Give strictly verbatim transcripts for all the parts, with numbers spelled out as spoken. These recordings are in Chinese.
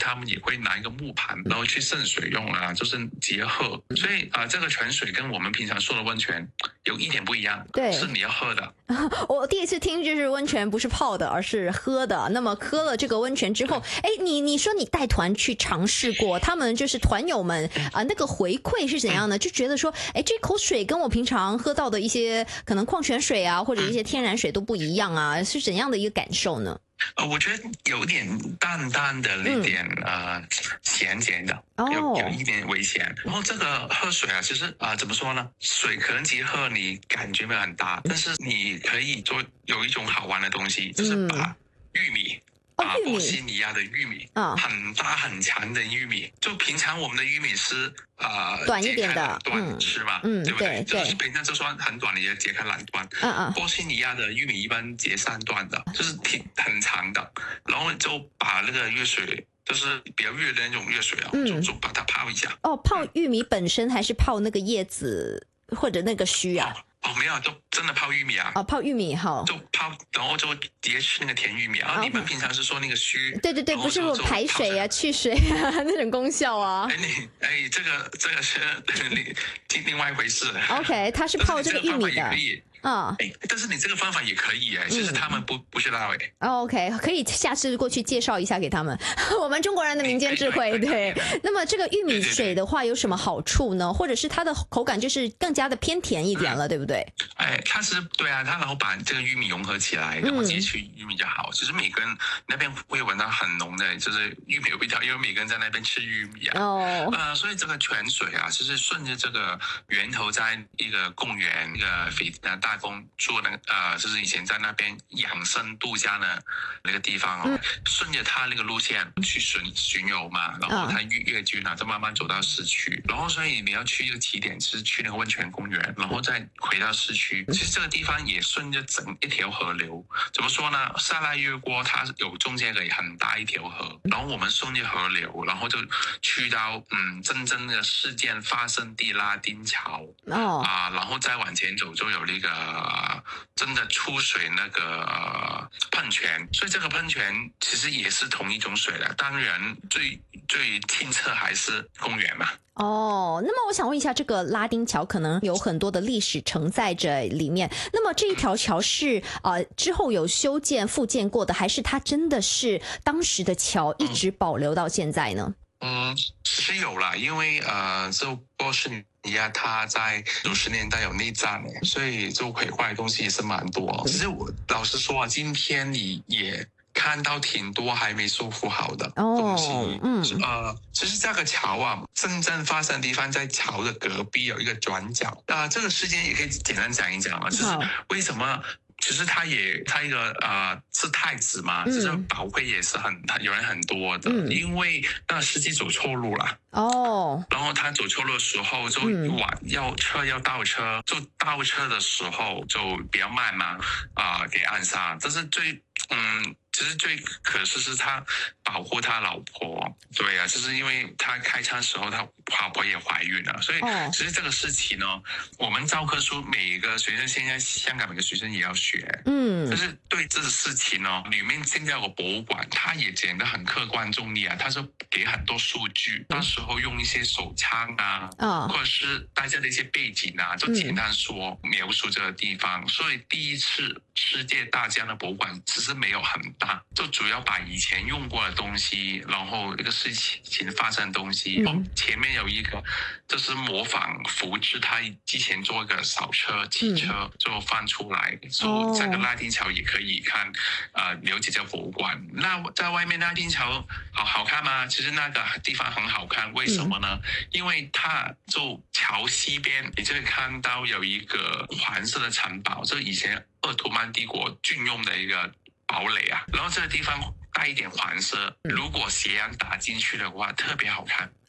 他们也会拿一个木盘，然后去盛水用啊，就是直接喝。所以啊、呃，这个泉水跟我们平常说的温泉有一点不一样， 对， 是你要喝的。 我第一次听就是温泉不是泡的，而是喝的。那么喝了这个温泉之后，哎，你你说你带团去尝试过，他们就是团友们啊、呃，那个回馈是怎样呢？就觉得说，哎，这口水跟我平常喝到的一些可能矿泉水啊，或者一些天然水都不一样啊，是怎样的一个感受呢？ 呃，我觉得有点淡淡的一点、嗯、呃咸咸的， 哦、 有有一点微咸。然后这个喝水啊，其实啊、呃、怎么说呢？水可能其实喝你感觉没有很大，但是你可以做有一种好玩的东西，就是把玉米。嗯啊，波西尼亚的玉米， 哦、 很大很长的玉米，就平常我们的玉米是呃短一点的， 短吃嘛， 嗯， 对不对？ 对就是平常就算很短的也截开两段。 嗯嗯， 波西尼亚的玉米一般截三段的，就是挺很长的，然后就把那个热水。就是比较热的那种热水啊， 嗯、 就就把它泡一下。 哦，泡玉米本身还是泡那个叶子或者那个须啊？ 哦，没有，就真的泡玉米啊！ 哦，泡玉米哈， 就泡，然后就直接吃那个甜玉米。然后你们平常是说那个须？ 对对对，不是我排水啊、去水啊那种功效啊。 哎，你哎，这个这个是另另外一回事。 OK， 它是泡这个玉米的。 啊，哎、嗯，但是你这个方法也可以哎，其实他们不、嗯、不知道哎。 OK， 可以下次过去介绍一下给他们，我们中国人的民间智慧。对，那么这个玉米水的话有什么好处呢？或者是它的口感就是更加的偏甜一点了，嗯、对不对？ 哎，它是对啊，它然后把这个玉米融合起来，然后直接吃玉米就好。其实每个人那边会闻到很浓的就是玉米的味道，因为每个人在那边吃玉米啊。哦。呃，所以这个泉水啊，就是顺着这个源头，在一个公园，一个斐济的大公做那个呃，就是以前在那边养生度假的那个地方哦，嗯、顺着它那个路线去巡巡游嘛，然后它越越去呢，就慢慢走到市区，然后所以你要去一个起点是去那个温泉公园，然后再回到市区。其实这个地方也顺着整一条河流，怎么说呢？萨拉热窝它有中间有很大一条河，然后我们顺着河流，然后就去到嗯真正的事件发生地拉丁桥哦啊，然后再往前走就有那个。真的出水那个喷泉，所以这个喷泉其实也是同一种水的，当然最最清澈还是公园嘛。 哦，那么我想问一下，这个拉丁桥可能有很多的历史承载着里面，那么这一条桥是呃之后有修建复建过的，还是它真的是当时的桥一直保留到现在呢？ 嗯，是有啦，因为呃，就波士尼亚它在九十年代有内战，所以就毁坏的东西也是蛮多。只是我老实说啊，今天你也看到挺多还没修复好的东西。哦、嗯，呃，其实这个桥啊，真正发生的地方在桥的隔壁有一个转角啊、呃，这个事件也可以简单讲一讲啊，就是为什么。其实他也他一个呃是太子嘛，其实保会也是很有人很多的，嗯、因为那司机走错路了哦，然后他走错路的时候就往、嗯、要车要倒车，就倒车的时候就比较慢嘛啊、呃，给暗杀，这是最嗯。其实最可惜是他保护他老婆，对啊，就是因为他开枪的时候，他老婆也怀孕了，所以其实这个事情呢，我们教科书每一个学生，现在香港每个学生也要学，嗯，但是对这个事情呢，里面现在有个博物馆，他也讲得很客观中立啊，他说给很多数据，那时候用一些手枪啊，哦、或者是大家的一些背景啊，就简单说、嗯、描述这个地方，所以第一次世界大疆的博物馆其实没有很大。就主要把以前用过的东西，然后这个事情发生的东西，嗯、前面有一个就是模仿复制他之前做一个扫车、汽车就放出来，所以这个拉丁桥也可以看，呃，了解这个博物馆。那在外面拉丁桥好好看吗？其实那个地方很好看，为什么呢？嗯、因为它就桥西边，你就会看到有一个黄色的城堡，这以前鄂图曼帝国军用的一个。堡垒啊，然后这个地方带一点黄色，如果斜阳打进去的话，特别好看。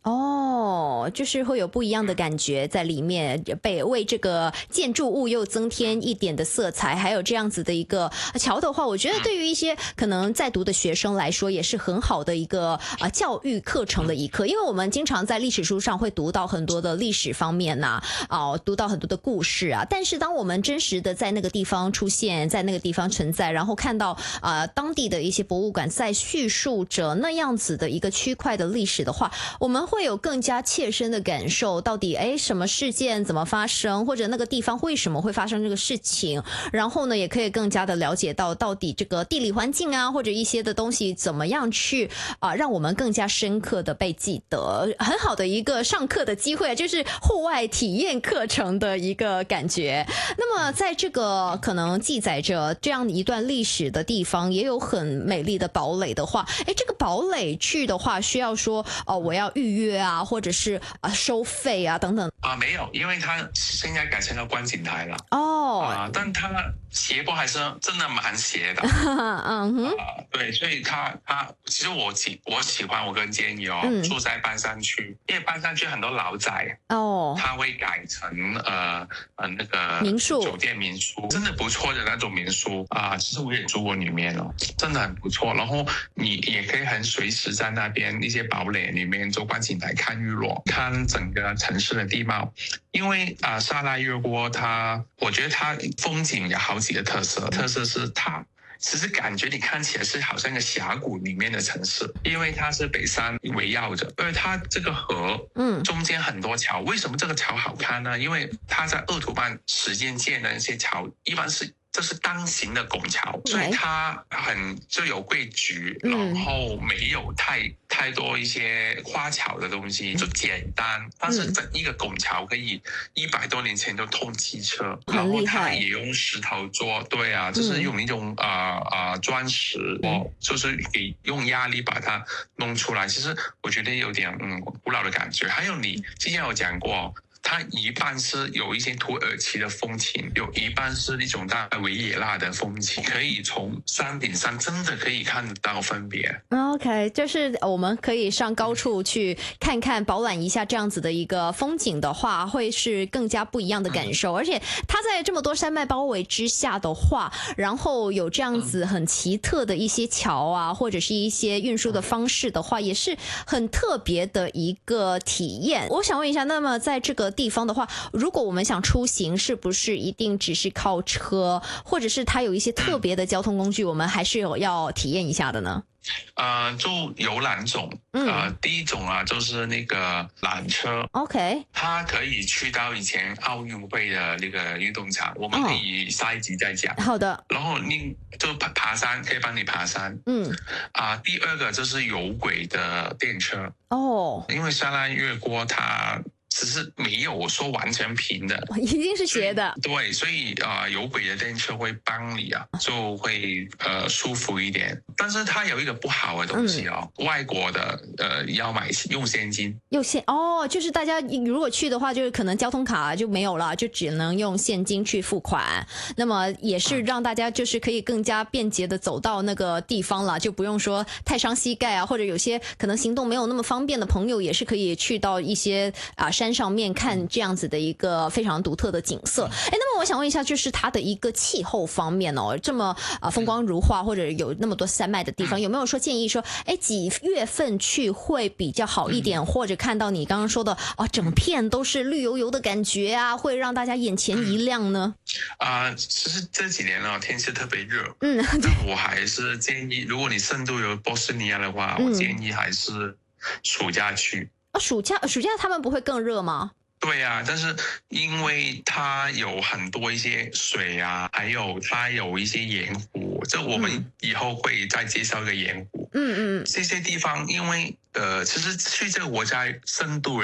哦，就是会有不一样的感觉在里面，被为这个建筑物又增添一点的色彩，还有这样子的一个桥的话，我觉得对于一些可能在读的学生来说，也是很好的一个呃教育课程的一课，因为我们经常在历史书上会读到很多的历史方面呐、啊，哦，读到很多的故事啊，但是当我们真实的在那个地方出现，在那个地方存在，然后看到啊、呃、当地的一些博物馆在叙述着那样子的一个区块的历史的话，我们会会有更加切身的感受，到底哎什么事件怎么发生，或者那个地方为什么会发生这个事情，然后呢也可以更加的了解到到底这个地理环境啊，或者一些的东西怎么样去啊、呃、让我们更加深刻的被记得，很好的一个上课的机会，就是户外体验课程的一个感觉。那么在这个可能记载着这样一段历史的地方，也有很美丽的堡垒的话，哎，这个堡垒去的话需要说哦、呃、我要预约啊，或者是啊收费啊等等啊？没有，因为它现在改成了观景台了。 哦， 啊，但它斜坡还是真的蛮斜的。 嗯哼、 啊，对，所以它它其实我喜我喜欢我个人建议哦， 嗯、 住在半山区，因为半山区很多老宅哦， 它会改成呃呃那个民宿酒店民宿，真的不错的那种民宿啊。其实我也住过里面了，真的很不错。然后你也可以很随时在那边一些堡垒里面做观景台看日落，看整个城市的地貌。因为啊、呃，沙拉越锅它，我觉得它风景有好几个特色，特色是它其实感觉你看起来是好像一个峡谷里面的城市，因为它是北山围绕着，而它这个河，嗯，中间很多桥。为什么这个桥好看呢？因为它在鄂图曼时间建的那些桥，一般是。这是单行的拱桥，所以它很就有规矩，然后没有太太多一些花巧的东西，就简单。但是整一个拱桥可以一百多年前就通汽车，然后它也用石头做，对啊，就是用一种啊啊砖石，哦，就是给用压力把它弄出来。其实我觉得有点嗯古老的感觉。还有你之前有讲过。它一半是有一些土耳其的风情，有一半是一种大维也纳的风情，可以从山顶上真的可以看得到分别。 OK， 就是我们可以上高处去看看、饱览一下这样子的一个风景的话，会是更加不一样的感受。嗯、而且它在这么多山脉包围之下的话，然后有这样子很奇特的一些桥啊，或者是一些运输的方式的话，也是很特别的一个体验。我想问一下，那么在这个地方的话，如果我们想出行，是不是一定只是靠车，或者是它有一些特别的交通工具，我们还是有要体验一下的呢？ 呃，就有两种，嗯、呃，第一种啊，就是那个缆车 ，OK， 它可以去到以前奥运会的那个运动场，我们可以下一集再讲。 哦、好的。 然后你就爬爬山，可以帮你爬山。嗯，啊、呃，第二个就是有轨的电车哦，因为沙拉越锅它。只是没有说完全平的， 一定是斜的。 对，所以啊、呃，有轨的电车会帮你啊，就会呃舒服一点。但是它有一个不好的东西哦，嗯、外国的呃要买用现金， 用现哦，就是大家如果去的话，就是可能交通卡就没有了，就只能用现金去付款。那么也是让大家就是可以更加便捷的走到那个地方了，就不用说太伤膝盖啊，或者有些可能行动没有那么方便的朋友，也是可以去到一些啊山。山上面看这样子的一个非常独特的景色。哎，那么我想问一下，就是它的一个气候方面哦，这么啊风光如画，或者有那么多山脉的地方，有没有说建议说，哎几月份去会比较好一点，或者看到你刚刚说的哦，整片都是绿油油的感觉啊，会让大家眼前一亮呢？ 啊、呃，其实这几年呢，天气特别热，嗯，但我还是建议，如果你深度游波斯尼亚的话，我建议还是暑假去。 暑假暑假他们不会更热吗？ 对啊，但是因为它有很多一些水啊，还有它有一些盐湖，这我们以后会再介绍一个盐湖。嗯嗯，这些地方因为呃，其实去这个国家深度人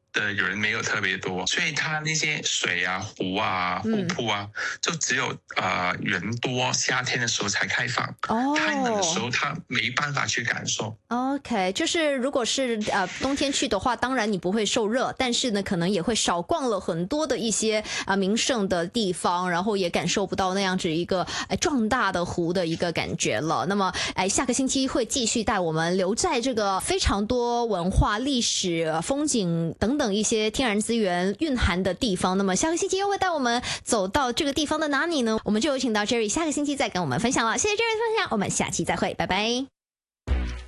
的人没有特别多，所以它那些水啊、湖啊、湖泊啊，嗯、就只有呃人多夏天的时候才开放。哦，太冷的时候它没办法去感受。 OK， 就是如果是呃冬天去的话，当然你不会受热，但是呢，可能也会少逛了很多的一些啊、呃、名胜的地方，然后也感受不到那样子一个哎壮大的湖的一个感觉了。那么哎，下个星期会继续带我们留在这个非常多文化、历史、风景等等一些天然资源蕴含的地方。那么下个星期又会带我们走到这个地方的哪里呢？我们就有请到 Jerry 下个星期再跟我们分享了。谢谢 Jerry 的分享，我们下期再会，拜拜。